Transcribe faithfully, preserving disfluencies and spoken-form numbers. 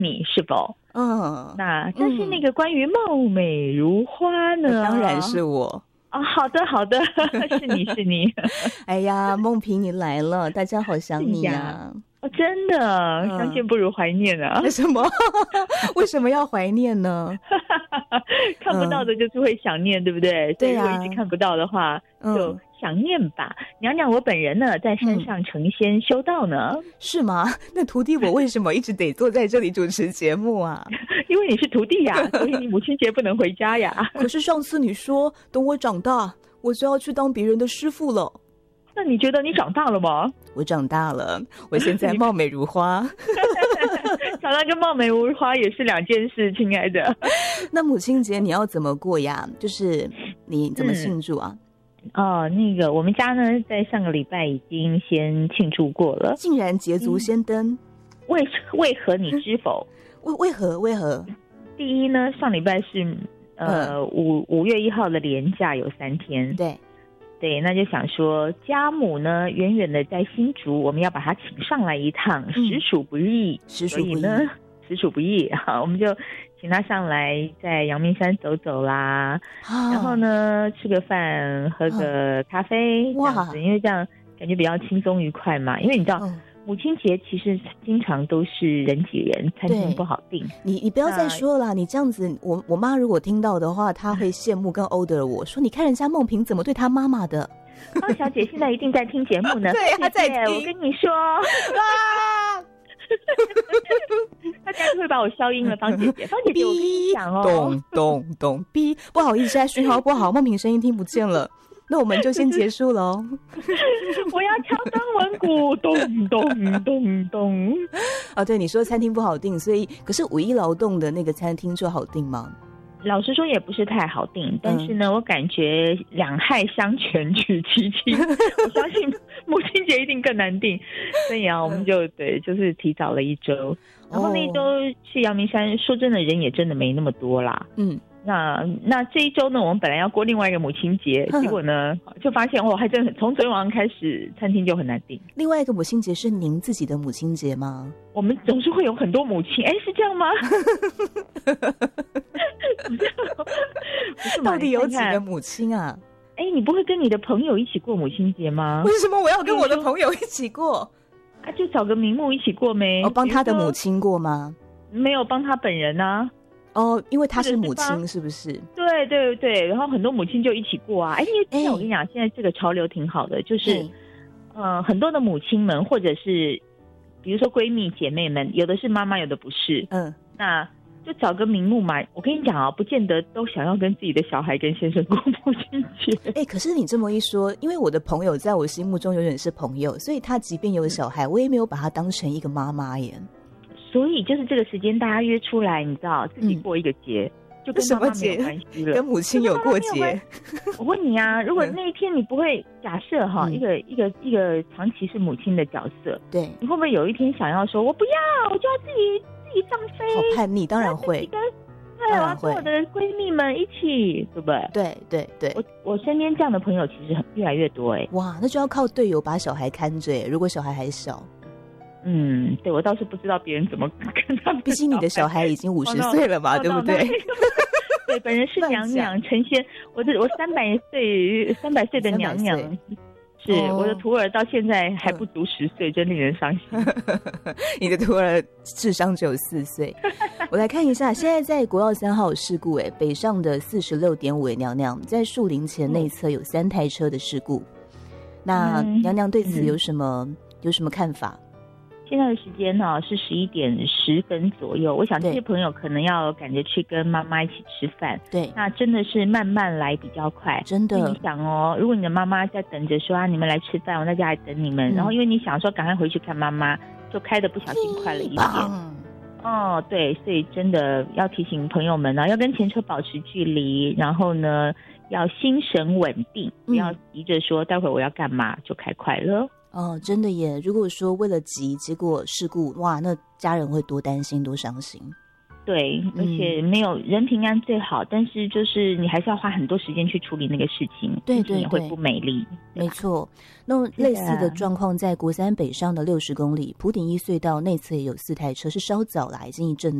你是否？ 嗯， 那但是那个关于貌美如花呢？ 嗯、当然是我。 哦，好的好的，是你是你。 哎呀，梦萍你来了，大家好想你呀、啊哦，真的，嗯、相见不如怀念啊。 为什么？为什么要怀念呢？ 看不到的就是会想念，嗯、对不对？ 对呀、 啊。如果一直看不到的话， 嗯、 就想念吧。娘娘，我本人呢，在山上成仙修道呢。 嗯、是吗？那徒弟我为什么一直得坐在这里主持节目啊？ 因为你是徒弟呀，所以你母亲节不能回家呀。 可是上次你说，等我长大，我就要去当别人的师父了。 那你觉得你长大了吗？ 我长大了，我现在貌美如花。 长大跟貌美如花也是两件事，亲爱的。 那母亲节你要怎么过呀？就是你怎么庆祝啊？ 嗯、哦，那个我们家呢，在上个礼拜已经先庆祝过了。 竟然捷足先登，嗯、 为为何你知否？ 为为何为何？ 第一呢，上礼拜是呃五五月一号的连假有三天， 对。 对，那就想说家母呢远远的在新竹，我们要把她请上来一趟，嗯、实属不易， 实属不易， 所以呢，实属不易哈，我们就请她上来在阳明山走走啦，啊、然后呢吃个饭，喝个咖啡，啊、这样子，因为这样感觉比较轻松愉快嘛，因为你知道。嗯母亲节其实经常都是人挤人，餐厅不好订。 你你不要再说了，你这样子，我我妈如果听到的话，她会羡慕跟欧德我说，你看人家梦萍怎么对她妈妈的。 方小姐现在一定在听节目呢。 对，她在听。 我跟你说，啊，大家就会把我消音了，方姐姐。方姐姐，我跟你讲哦， 咚咚咚，哔，不好意思，现在讯号不好，梦萍声音听不见了。那我们就先结束了哦。 我要敲钟闻鼓，咚咚咚咚。 哦，对，你说餐厅不好订，所以可是五一劳动的那个餐厅就好订吗？ 老实说也不是太好订，但是呢，嗯、我感觉两害相权取其轻。我相信母亲节一定更难订，所以啊，我们就对，就是提早了一周。然后那一周去阳明山，说真的，人也真的没那么多啦。嗯。那那这一周呢，我们本来要过另外一个母亲节，结果呢就发现哦，还真的从昨天晚上开始，餐厅就很难订。 另外一个母亲节是您自己的母亲节吗？ 我们总是会有很多母亲，哎，是这样吗？ 到底有几个母亲啊？ 哎，你不会跟你的朋友一起过母亲节吗？ 为什么我要跟我的朋友一起过？ 啊，就找个名目一起过没？ 我、哦、帮他的母亲过吗？ 没有帮他本人啊。 哦，因为她是母亲，是不是？ 对对对，然后很多母亲就一起过啊。哎，因为我跟你讲，现在这个潮流挺好的，就是，呃，很多的母亲们，或者是比如说闺蜜姐妹们，有的是妈妈，有的不是，嗯，那就找个名目嘛。我跟你讲啊，不见得都想要跟自己的小孩跟先生过母亲节。 哎，可是你这么一说，因为我的朋友在我心目中永远是朋友，所以他即便有小孩，我也没有把他当成一个妈妈耶。 所以就是这个时间大家约出来，你知道自己过一个节，嗯、就跟妈妈没有关系了， 跟母亲有过节。 我问你啊，如果那一天你不会假设哈、嗯，一个一个一个长期是母亲的角色， 对， 你会不会有一天想要说，我不要，我就要自己自己上飞？ 好叛逆，当然会。 对，我要跟我的闺蜜们一起，对不对？ 对对对， 我我身边这样的朋友其实很越来越多哎。 哇，那就要靠队友把小孩看着哎，如果小孩还小。 嗯，对，我倒是不知道别人怎么跟他们。 毕竟你的小孩已经五十岁了嘛，对不对？ 对，本人是娘娘，成仙。我的我三百岁三百岁的娘娘，是、哦、我的徒儿到现在还不足十岁，真令人伤心。 你的徒儿智商只有四岁。我来看一下，现在在国道三号有事故，哎，北上的四十六点五，娘娘在树林前内侧有三台车的事故。那娘娘对此有什么、嗯、有什么看法？ 现在的时间呢、哦、是十一点十分左右，我想这些朋友可能要赶着去跟妈妈一起吃饭。 对， 那真的是慢慢来比较快。 真的， 你想哦，如果你的妈妈在等着说啊，你们来吃饭，我在家里等你们、嗯，然后因为你想说赶快回去看妈妈，就开得不小心快了一点。哦，对，所以真的要提醒朋友们呢，要跟前车保持距离，然后呢，要心神稳定，不要急着说待会儿我要干嘛就开快了。 哦，真的耶！如果说为了急，结果事故，哇，那家人会多担心多伤心。 对，而且没有人平安最好，但是就是你还是要花很多时间去处理那个事情， 对对对， 也会不美丽。 没错，那类似的状况在国三北上的六十公里，埔顶一隧道内侧也有四台车，是稍早了，已经一阵